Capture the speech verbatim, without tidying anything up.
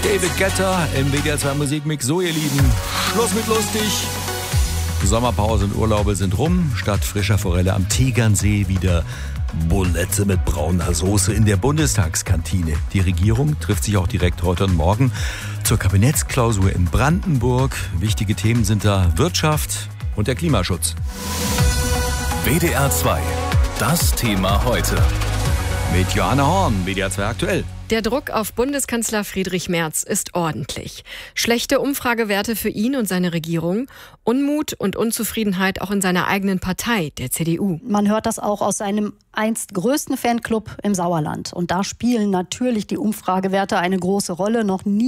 David Guetta im W D R zwei Musikmix. So, ihr Lieben, Schluss mit lustig. Sommerpause und Urlaube sind rum. Statt frischer Forelle am Tegernsee wieder Bulette mit brauner Soße in der Bundestagskantine. Die Regierung trifft sich auch direkt heute und morgen zur Kabinettsklausur in Brandenburg. Wichtige Themen sind da Wirtschaft und der Klimaschutz. W D R zwei, das Thema heute. Mit Johanna Horn, W D R zwei aktuell. Der Druck auf Bundeskanzler Friedrich Merz ist ordentlich. Schlechte Umfragewerte für ihn und seine Regierung, Unmut und Unzufriedenheit auch in seiner eigenen Partei, der C D U. Man hört das auch aus seinem einst größten Fanclub im Sauerland. Und da spielen natürlich die Umfragewerte eine große Rolle. Noch nie